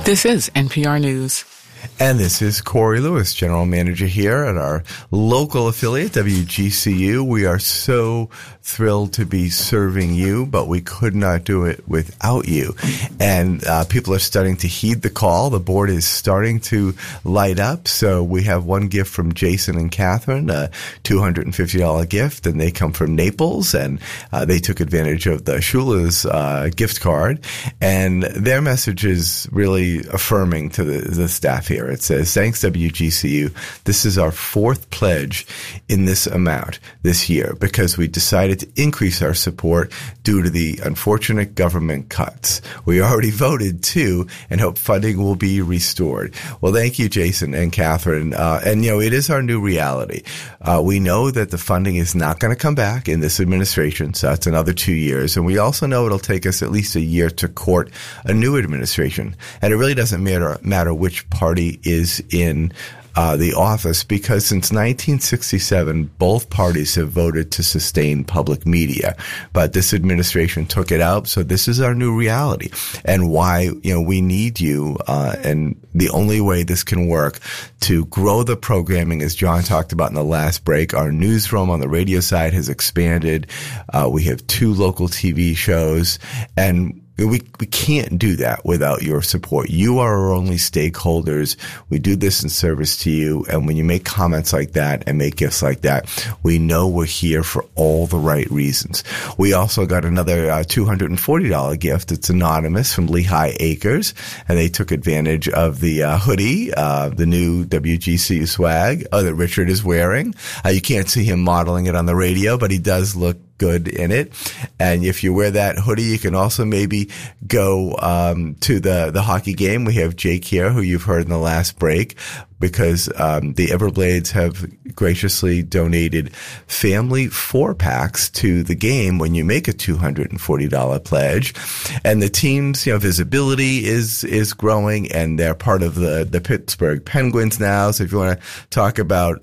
This is NPR News. And this is Corey Lewis, General Manager here at our local affiliate, WGCU. We are so thrilled to be serving you, but we could not do it without you. And people are starting to heed the call. The board is starting to light up. So we have one gift from Jason and Catherine, a $250 gift, and they come from Naples, and they took advantage of the Shula's gift card. And their message is really affirming to the staff here. It says, thanks WGCU. This is our fourth pledge in this amount this year because we decided to increase our support due to the unfortunate government cuts. We already voted too and hope funding will be restored. Well, thank you, Jason and Catherine. And it is our new reality. We know that the funding is not going to come back in this administration. So that's another 2 years. And we also know it'll take us at least a year to court a new administration. And it really doesn't matter which party is in the office, because since 1967, both parties have voted to sustain public media. But this administration took it out, so this is our new reality. And why, we need you, and the only way this can work to grow the programming, as John talked about in the last break, our newsroom on the radio side has expanded. We have 2 local TV shows, and we can't do that without your support. You are our only stakeholders. We do this in service to you. And when you make comments like that and make gifts like that, we know we're here for all the right reasons. We also got another $240 gift. It's anonymous from Lehigh Acres, and they took advantage of the hoodie, the new WGCU swag that Richard is wearing. You can't see him modeling it on the radio, but he does look good in it. And if you wear that hoodie, you can also maybe go to the hockey game. We have Jake here, who you've heard in the last break, because the Everblades have graciously donated family 4-packs to the game when you make a $240 pledge. And the team's visibility is growing, and they're part of the Pittsburgh Penguins now. So if you want to talk about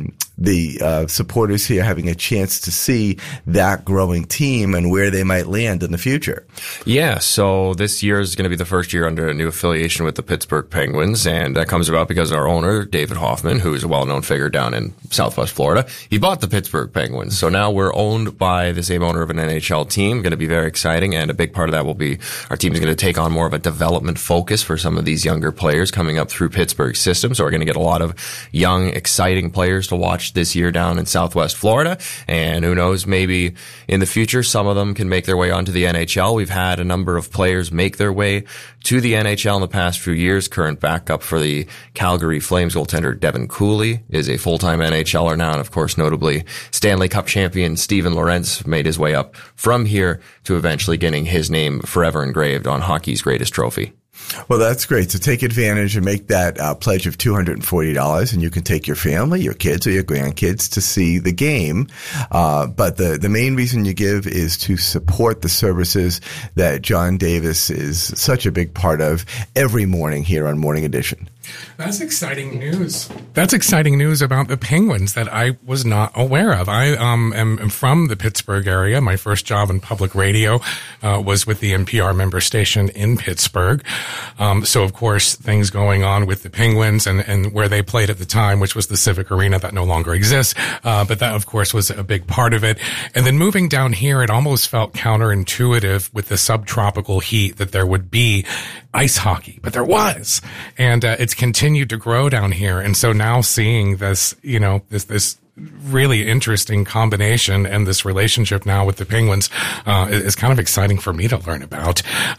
the supporters here having a chance to see that growing team and where they might land in the future. Yeah, so this year is going to be the first year under a new affiliation with the Pittsburgh Penguins, and that comes about because our owner, David Hoffman, who is a well-known figure down in Southwest Florida, he bought the Pittsburgh Penguins. So now we're owned by the same owner of an NHL team. Going to be very exciting, and a big part of that will be our team is going to take on more of a development focus for some of these younger players coming up through Pittsburgh's system. So we're going to get a lot of young, exciting players to watch this year down in Southwest Florida. And who knows, maybe in the future, some of them can make their way onto the NHL. We've had a number of players make their way to the NHL in the past few years. Current backup for the Calgary Flames goaltender Devin Cooley is a full-time NHLer now. And of course, notably, Stanley Cup champion Steven Lorentz made his way up from here to eventually getting his name forever engraved on hockey's greatest trophy. Well, that's great. So take advantage and make that pledge of $240, and you can take your family, your kids, or your grandkids to see the game. But the main reason you give is to support the services that John Davis is such a big part of every morning here on Morning Edition. That's exciting news. That's exciting news about the Penguins that I was not aware of. I am from the Pittsburgh area. My first job in public radio was with the NPR member station in Pittsburgh. So, of course, things going on with the Penguins and where they played at the time, which was the Civic Arena that no longer exists. But that, of course, was a big part of it. And then moving down here, it almost felt counterintuitive with the subtropical heat that there would be ice hockey, but there was. And it's continued to grow down here. And so now seeing this, this really interesting combination and this relationship now with the Penguins is kind of exciting for me to learn about.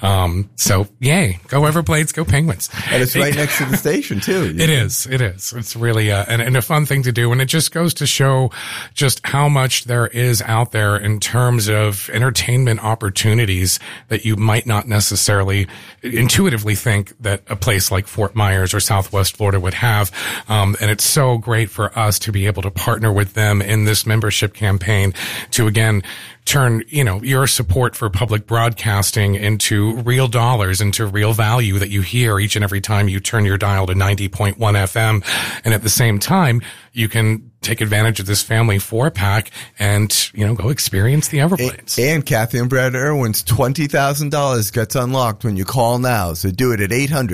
So yay, go Everblades, go Penguins. And it's right next to the station too. It is. It's really and a fun thing to do. And it just goes to show just how much there is out there in terms of entertainment opportunities that you might not necessarily intuitively think that a place like Fort Myers or Southwest Florida would have. And it's so great for us to be able to partner with them in this membership campaign to, again, turn, your support for public broadcasting into real dollars, into real value that you hear each and every time you turn your dial to 90.1 FM. And at the same time, you can take advantage of this family 4-pack and, go experience the Everblades. And Kathy and Brad Irwin's $20,000 gets unlocked when you call now. So do it at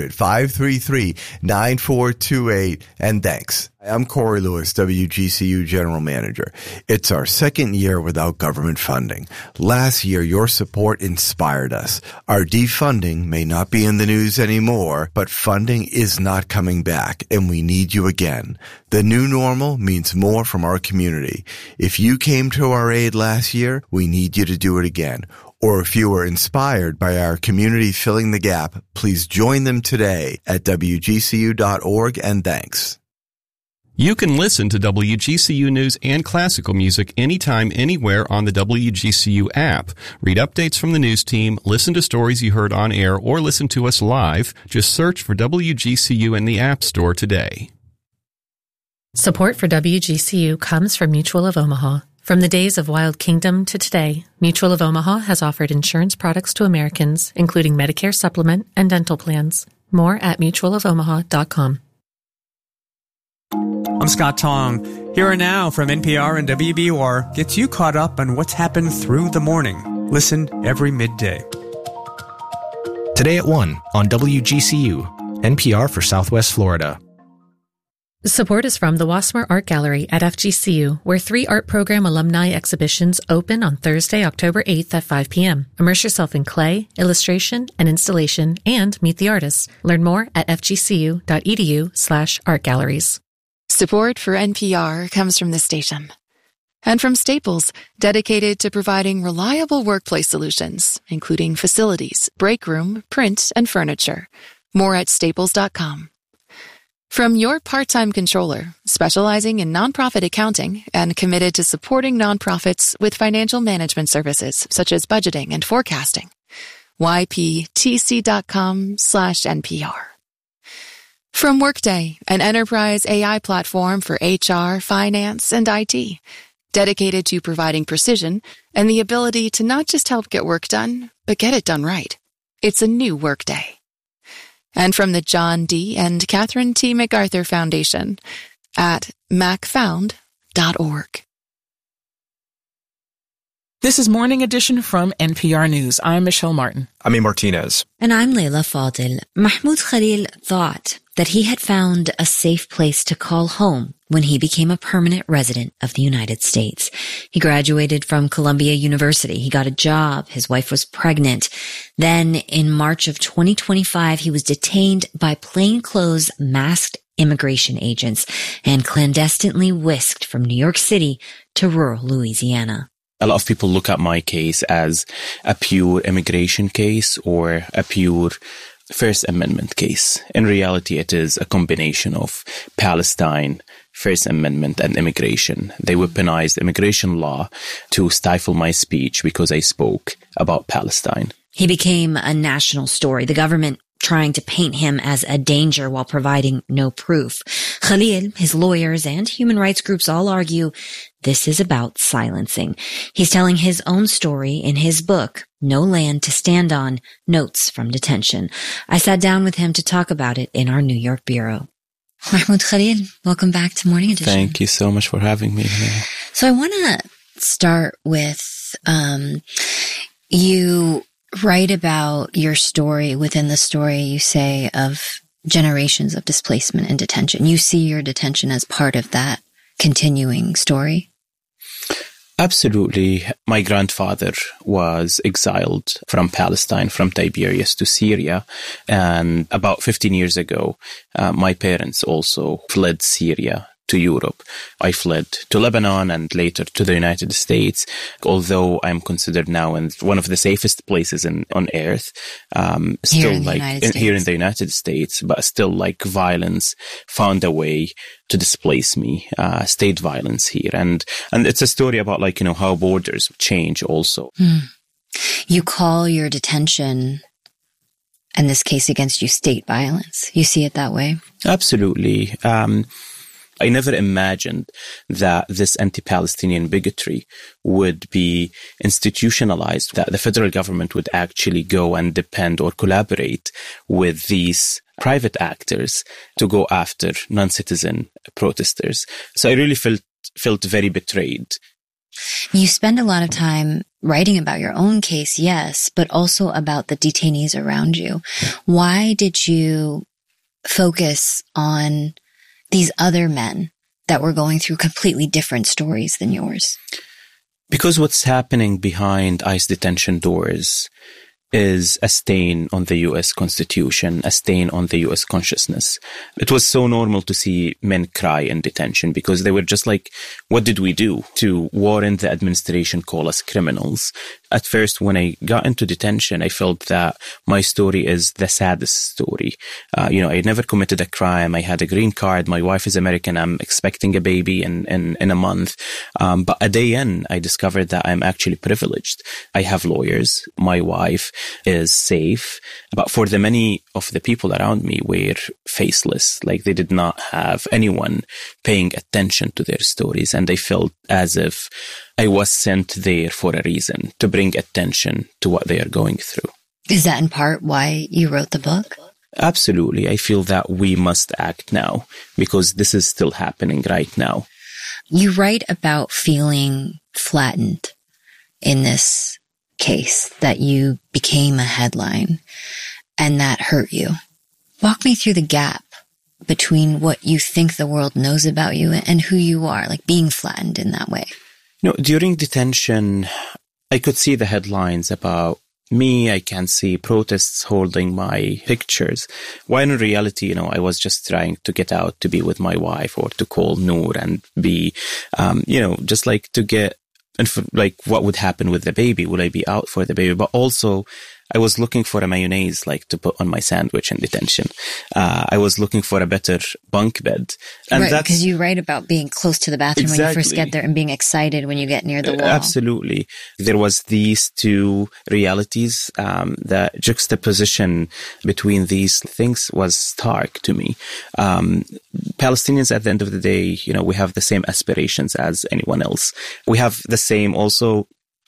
800-533-9428. And thanks. I'm Corey Lewis, WGCU General Manager. It's our second year without government funding. Last year, your support inspired us. Our defunding may not be in the news anymore, but funding is not coming back, and we need you again. The new normal means more from our community. If you came to our aid last year, we need you to do it again. Or if you were inspired by our community filling the gap, please join them today at WGCU.org, and thanks. You can listen to WGCU news and classical music anytime, anywhere on the WGCU app. Read updates from the news team, listen to stories you heard on air, or listen to us live. Just search for WGCU in the App Store today. Support for WGCU comes from Mutual of Omaha. From the days of Wild Kingdom to today, Mutual of Omaha has offered insurance products to Americans, including Medicare Supplement and dental plans. More at mutualofomaha.com. I'm Scott Tong. Here and Now from NPR and WBUR gets you caught up on what's happened through the morning. Listen every midday. Today at 1 on WGCU, NPR for Southwest Florida. Support is from the Wassmer Art Gallery at FGCU, where 3 art program alumni exhibitions open on Thursday, October 8th at 5 p.m. Immerse yourself in clay, illustration, and installation, and meet the artists. Learn more at fgcu.edu/artgalleries. Support for NPR comes from this station. And from Staples, dedicated to providing reliable workplace solutions, including facilities, break room, print, and furniture. More at staples.com. From your part-time controller, specializing in nonprofit accounting and committed to supporting nonprofits with financial management services such as budgeting and forecasting. yptc.com/NPR. From Workday, an enterprise AI platform for HR, finance, and IT, dedicated to providing precision and the ability to not just help get work done, but get it done right. It's a new Workday. And from the John D. and Catherine T. MacArthur Foundation at macfound.org. This is Morning Edition from NPR News. I'm Michelle Martin. I'm A. Martinez. And I'm Leila Fadil. Mahmoud Khalil thought that he had found a safe place to call home when he became a permanent resident of the United States. He graduated from Columbia University. He got a job. His wife was pregnant. Then in March of 2025, he was detained by plainclothes masked immigration agents and clandestinely whisked from New York City to rural Louisiana. A lot of people look at my case as a pure immigration case or a pure First Amendment case. In reality, it is a combination of Palestine, First Amendment, and immigration. They weaponized immigration law to stifle my speech because I spoke about Palestine. He became a national story, the government trying to paint him as a danger while providing no proof. Khalil, his lawyers, and human rights groups all argue this is about silencing. He's telling his own story in his book, No Land to Stand On, Notes from Detention. I sat down with him to talk about it in our New York bureau. Mahmoud Khalil, welcome back to Morning Edition. Thank you so much for having me here. So I want to start with, you write about your story. Within the story, you say of generations of displacement and detention. You see your detention as part of that continuing story? Absolutely. My grandfather was exiled from Palestine, from Tiberias to Syria. And about 15 years ago, my parents also fled Syria to Europe. I fled to Lebanon and later to the United States, although I'm considered now in one of the safest places on earth. Here in the United States, but still like violence found a way to displace me, state violence here. And it's a story about how borders change also. You call your detention, in this case against you, state violence. You see it that way? Absolutely. I never imagined that this anti-Palestinian bigotry would be institutionalized, that the federal government would actually go and depend or collaborate with these private actors to go after non-citizen protesters. So I really felt very betrayed. You spend a lot of time writing about your own case, yes, but also about the detainees around you. Why did you focus on these other men that were going through completely different stories than yours? Because what's happening behind ICE detention doors is a stain on the U.S. Constitution, a stain on the U.S. consciousness. It was so normal to see men cry in detention because they were just like, what did we do to warrant the administration call us criminals? At first, when I got into detention, I felt that my story is the saddest story. I never committed a crime. I had a green card. My wife is American. I'm expecting a baby in a month. But a day in, I discovered that I'm actually privileged. I have lawyers. My wife is safe. But for the many of the people around me were faceless. Like they did not have anyone paying attention to their stories. And I felt as if I was sent there for a reason, to bring attention to what they are going through. Is that in part why you wrote the book? Absolutely. I feel that we must act now because this is still happening right now. You write about feeling flattened in this case, that you became a headline and that hurt you. Walk me through the gap between what you think the world knows about you and who you are, like being flattened in that way. During detention, I could see the headlines about me. I can see protests holding my pictures. While in reality, I was just trying to get out to be with my wife or to call Noor and be, just like to get, and for, like what would happen with the baby? Would I be out for the baby? But also, I was looking for a mayonnaise, like to put on my sandwich in detention. I was looking for a better bunk bed. And right, because you write about being close to the bathroom when you first get there and being excited when you get near the wall. Absolutely. There was these two realities. The juxtaposition between these things was stark to me. Palestinians, at the end of the day, we have the same aspirations as anyone else. We have the same also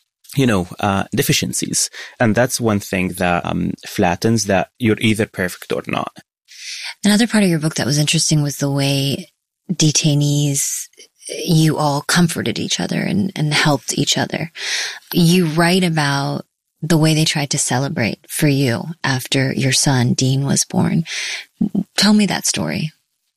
deficiencies. And that's one thing that flattens that you're either perfect or not. Another part of your book that was interesting was the way detainees, you all comforted each other and helped each other. You write about the way they tried to celebrate for you after your son, Dean, was born. Tell me that story.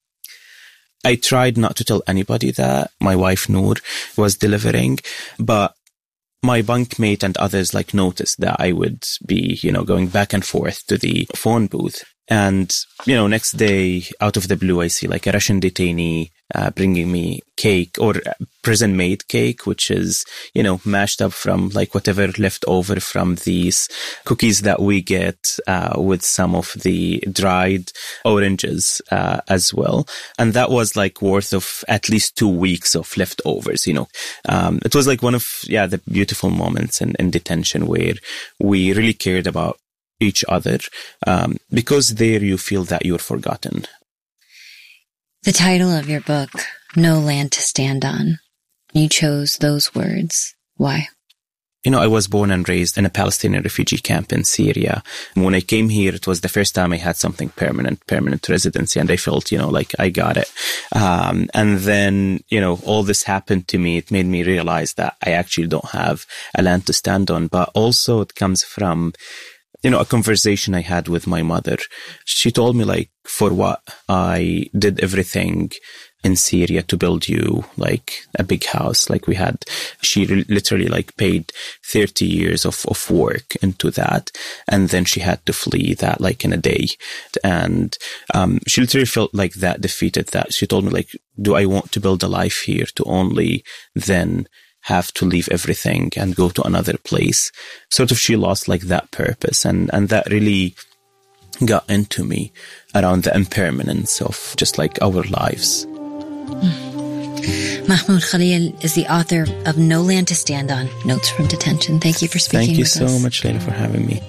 I tried not to tell anybody that my wife, Noor, was delivering, but my bunkmate and others noticed that I would be, going back and forth to the phone booth. And, next day, out of the blue, I see a Russian detainee bringing me cake or prison-made cake, which is, mashed up from whatever left over from these cookies that we get with some of the dried oranges as well. And that was worth of at least 2 weeks of leftovers, It was one of, the beautiful moments in detention where we really cared about each other, because there you feel that you're forgotten. The title of your book, No Land to Stand On. You chose those words. Why? I was born and raised in a Palestinian refugee camp in Syria. When I came here, it was the first time I had something permanent residency, and I felt, I got it. And then, all this happened to me. It made me realize that I actually don't have a land to stand on, but also it comes from a conversation I had with my mother. She told me for what I did everything in Syria to build you a big house we had. She literally paid 30 years of work into that. And then she had to flee that in a day. And she literally felt that defeated, that she told me do I want to build a life here to only then have to leave everything and go to another place? Sort of she lost that purpose. And that really got into me around the impermanence of just our lives. Mahmoud Khalil is the author of No Land to Stand On, Notes from Detention. Thank you for speaking with us. Thank you so much, Layla, for having me.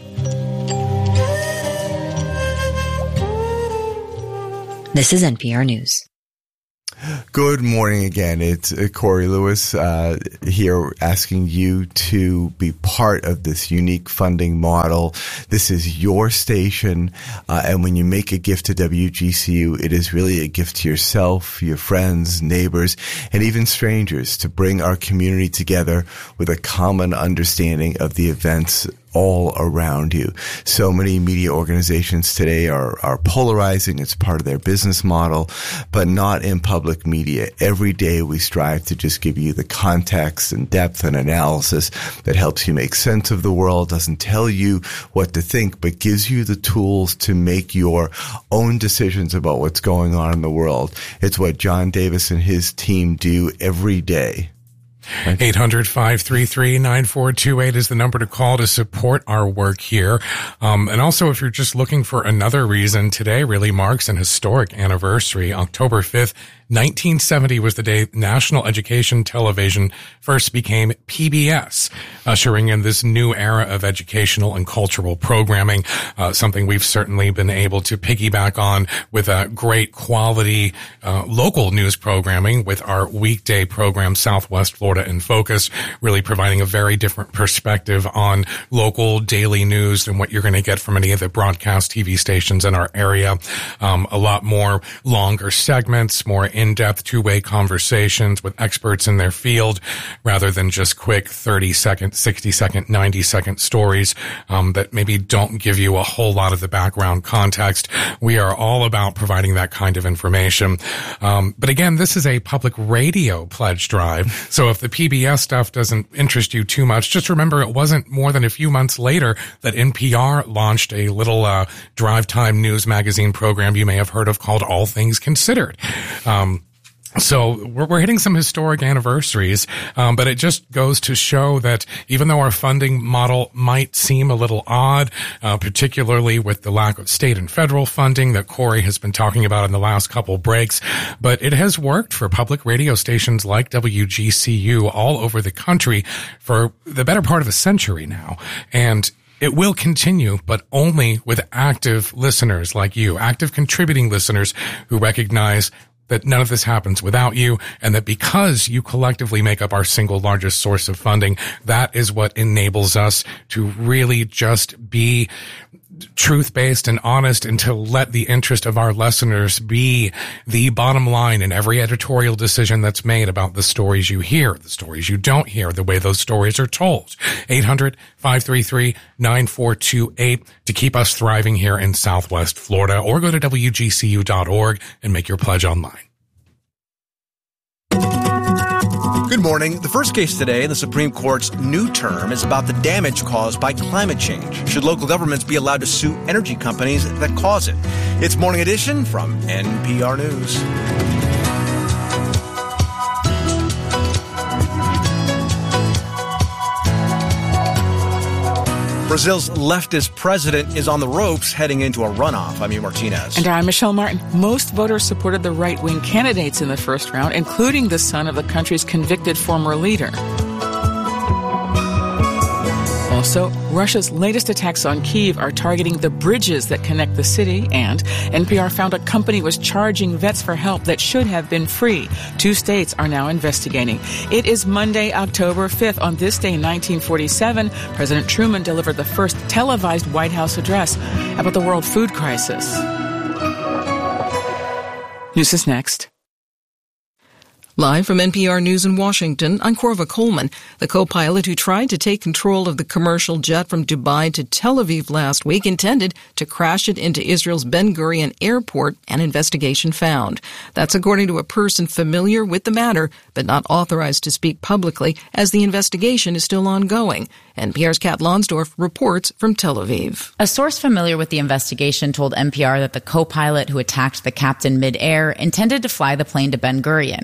This is NPR News. Good morning again. It's Corey Lewis here asking you to be part of this unique funding model. This is your station, and when you make a gift to WGCU, it is really a gift to yourself, your friends, neighbors, and even strangers to bring our community together with a common understanding of the events all around you. So many media organizations today are polarizing. It's part of their business model, but not in public media. Every day we strive to just give you the context and depth and analysis that helps you make sense of the world, doesn't tell you what to think, but gives you the tools to make your own decisions about what's going on in the world. It's what John Davis and his team do every day. 800-533-9428 is the number to call to support our work here. And also, if you're just looking for another reason, today really marks an historic anniversary. October 5th, 1970 was the day National Education Television first became PBS, ushering in this new era of educational and cultural programming, something we've certainly been able to piggyback on with great quality local news programming with our weekday program, Southwest Florida in Focus, really providing a very different perspective on local daily news than what you're going to get from any of the broadcast TV stations in our area. A lot more longer segments, more in-depth two-way conversations with experts in their field rather than just quick 30-second, 60-second, 90-second stories that maybe don't give you a whole lot of the background context. We are all about providing that kind of information. But again, this is a public radio pledge drive. So if the PBS stuff doesn't interest you too much, just remember it wasn't more than a few months later that NPR launched a little drive time news magazine program you may have heard of called All Things Considered. So we're hitting some historic anniversaries, but it just goes to show that even though our funding model might seem a little odd, particularly with the lack of state and federal funding that Corey has been talking about in the last couple breaks, but it has worked for public radio stations like WGCU all over the country for the better part of a century now. And it will continue, but only with active listeners like you, active contributing listeners who recognize that none of this happens without you, and that because you collectively make up our single largest source of funding, that is what enables us to really just be truth-based and honest, and to let the interest of our listeners be the bottom line in every editorial decision that's made about the stories you hear, the stories you don't hear, the way those stories are told. 800-533-9428 to keep us thriving here in Southwest Florida, or go to WGCU.org and make your pledge online. Good morning. The first case today in the Supreme Court's new term is about the damage caused by climate change. Should local governments be allowed to sue energy companies that cause it? It's Morning Edition from NPR News. Brazil's leftist president is on the ropes heading into a runoff. I'm Ian Martinez. And I'm Michelle Martin. Most voters supported the right-wing candidates in the first round, including the son of the country's convicted former leader. Also, Russia's latest attacks on Kyiv are targeting the bridges that connect the city, and NPR found a company was charging vets for help that should have been free. 2 states are now investigating. It is Monday, October 5th. On this day in 1947, President Truman delivered the first televised White House address about the world food crisis. News is next. Live from NPR News in Washington, I'm Corva Coleman. The co-pilot who tried to take control of the commercial jet from Dubai to Tel Aviv last week intended to crash it into Israel's Ben Gurion airport, an investigation found. That's according to a person familiar with the matter, but not authorized to speak publicly, as the investigation is still ongoing. NPR's Kat Lonsdorf reports from Tel Aviv. A source familiar with the investigation told NPR that the co-pilot who attacked the captain mid-air intended to fly the plane to Ben Gurion, which was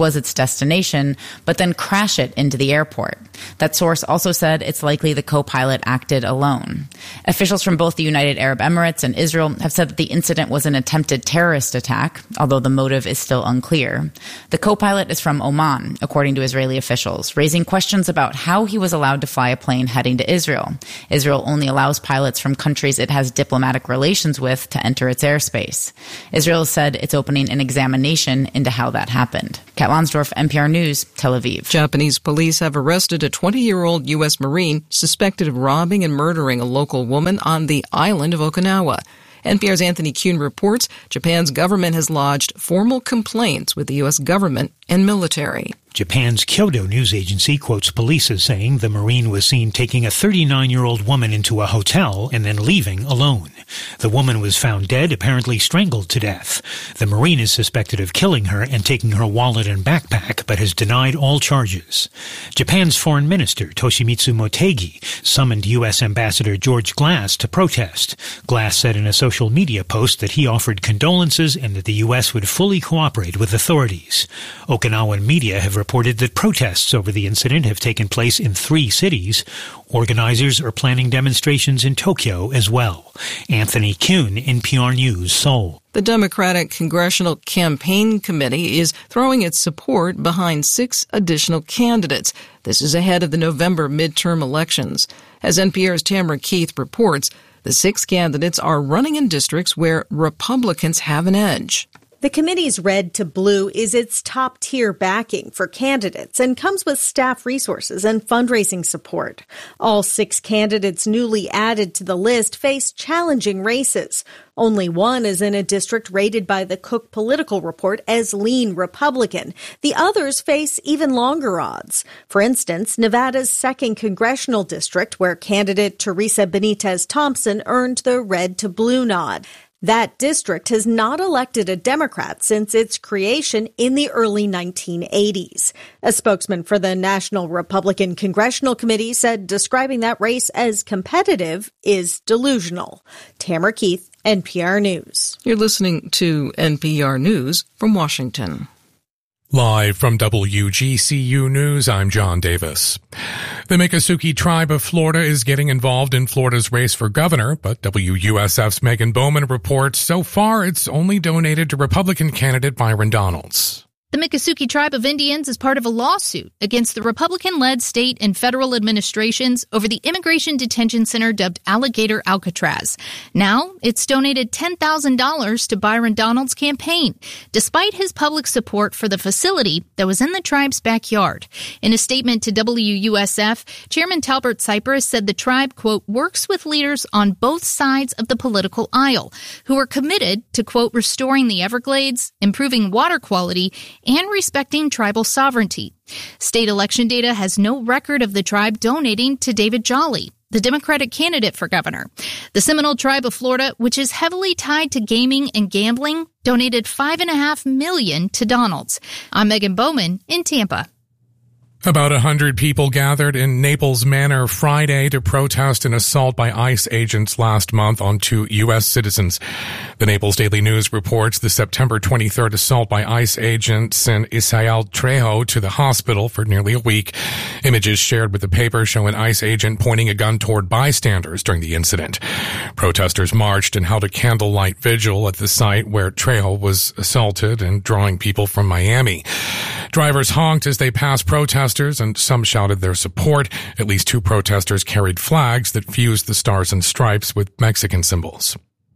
was its destination, but then crash it into the airport. That source also said it's likely the co-pilot acted alone. Officials from both the United Arab Emirates and Israel have said that the incident was an attempted terrorist attack, although the motive is still unclear. The co-pilot is from Oman, according to Israeli officials, raising questions about how he was allowed to fly a plane heading to Israel. Israel only allows pilots from countries it has diplomatic relations with to enter its airspace. Israel said it's opening an examination into how that happened. Kat Lonsdorf, NPR News, Tel Aviv. Japanese police have arrested a 20-year-old U.S. Marine suspected of robbing and murdering a local woman on the island of Okinawa. NPR's Anthony Kuhn reports Japan's government has lodged formal complaints with the U.S. government and military. Japan's Kyodo news agency quotes police as saying the Marine was seen taking a 39-year-old woman into a hotel and then leaving alone. The woman was found dead, apparently strangled to death. The Marine is suspected of killing her and taking her wallet and backpack, but has denied all charges. Japan's Foreign Minister Toshimitsu Motegi summoned U.S. Ambassador George Glass to protest. Glass said in a social media post that he offered condolences and that the U.S. would fully cooperate with authorities. Okinawan media have reported that protests over the incident have taken place in 3 cities. Organizers are planning demonstrations in Tokyo as well. Anthony Kuhn, NPR News, Seoul. The Democratic Congressional Campaign Committee is throwing its support behind 6 additional candidates. This is ahead of the November midterm elections. As NPR's Tamara Keith reports, the 6 candidates are running in districts where Republicans have an edge. The committee's Red to Blue is its top-tier backing for candidates and comes with staff resources and fundraising support. All 6 candidates newly added to the list face challenging races. Only one is in a district rated by the Cook Political Report as lean Republican. The others face even longer odds. For instance, Nevada's 2nd congressional district, where candidate Teresa Benitez Thompson earned the Red to Blue nod. That district has not elected a Democrat since its creation in the early 1980s. A spokesman for the National Republican Congressional Committee said describing that race as competitive is delusional. Tamara Keith, NPR News. You're listening to NPR News from Washington. Live from WGCU News, I'm John Davis. The Miccosukee Tribe of Florida is getting involved in Florida's race for governor, but WUSF's Megan Bowman reports so far it's only donated to Republican candidate Byron Donalds. The Miccosukee Tribe of Indians is part of a lawsuit against the Republican-led state and federal administrations over the immigration detention center dubbed Alligator Alcatraz. Now, it's donated $10,000 to Byron Donalds' campaign, despite his public support for the facility that was in the tribe's backyard. In a statement to WUSF, Chairman Talbert Cypress said the tribe, quote, works with leaders on both sides of the political aisle who are committed to, quote, restoring the Everglades, improving water quality, and respecting tribal sovereignty. State election data has no record of the tribe donating to David Jolly, the Democratic candidate for governor. The Seminole Tribe of Florida, which is heavily tied to gaming and gambling, donated $5.5 million to Donalds. I'm Megan Bowman in Tampa. About 100 people gathered in Naples Manor Friday to protest an assault by ICE agents last month on 2 U.S. citizens. The Naples Daily News reports the September 23rd assault by ICE agents sent Isael Trejo to the hospital for nearly a week. Images shared with the paper show an ICE agent pointing a gun toward bystanders during the incident. Protesters marched and held a candlelight vigil at the site where Trejo was assaulted and drawing people from Miami. Drivers honked as they passed protesters, and some shouted their support. At least 2 protesters carried flags that fused the stars and stripes with Mexican symbols.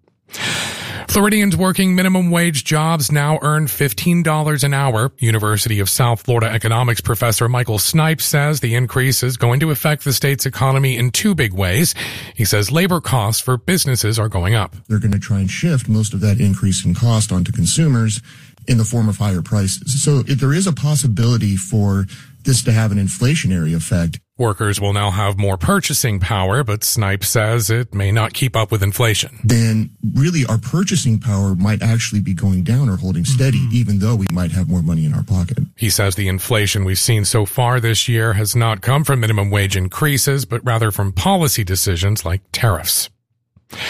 Floridians working minimum wage jobs now earn $15 an hour. University of South Florida economics professor Michael Snipes says the increase is going to affect the state's economy in 2 big ways. He says labor costs for businesses are going up. They're going to try and shift most of that increase in cost onto consumers in the form of higher prices. So there is a possibility for this to have an inflationary effect. Workers will now have more purchasing power, but Snipes says it may not keep up with inflation. Then really our purchasing power might actually be going down or holding steady, even though we might have more money in our pocket. He says the inflation we've seen so far this year has not come from minimum wage increases, but rather from policy decisions like tariffs.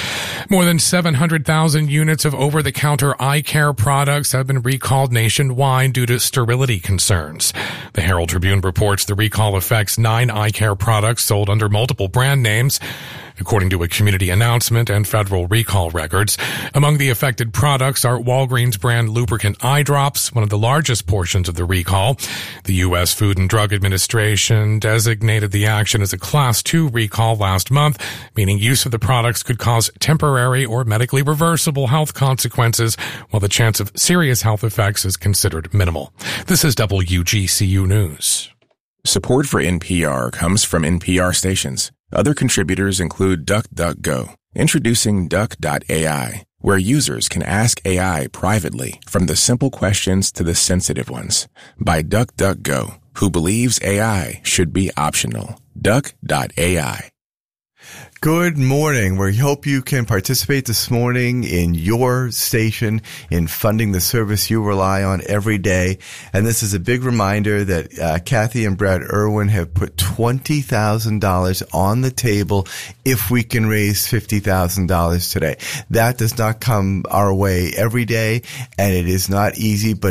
More than 700,000 units of over-the-counter eye care products have been recalled nationwide due to sterility concerns. The Herald Tribune reports the recall affects 9 eye care products sold under multiple brand names, according to a community announcement and federal recall records. Among the affected products are Walgreens brand lubricant eye drops, one of the largest portions of the recall. The U.S. Food and Drug Administration designated the action as a Class 2 recall last month, meaning use of the products could cause temporary or medically reversible health consequences, while the chance of serious health effects is considered minimal. This is WGCU News. Support for NPR comes from NPR stations. Other contributors include DuckDuckGo, introducing Duck.ai, where users can ask AI privately from the simple questions to the sensitive ones, by DuckDuckGo, who believes AI should be optional. Duck.ai. Good morning. We hope you can participate this morning in your station in funding the service you rely on every day. And this is a big reminder that Kathy and Brad Irwin have put $20,000 on the table if we can raise $50,000 today. That does not come our way every day, and it is not easy, but